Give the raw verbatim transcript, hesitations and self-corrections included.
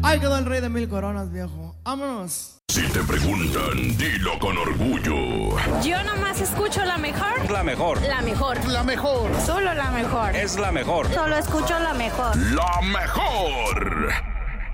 Ahí quedó el rey de mil coronas, viejo. Vámonos. Si te preguntan, dilo con orgullo. Yo nomás escucho la mejor. La mejor. La mejor. La mejor. Solo la mejor. Es la mejor. Solo escucho la mejor. La mejor.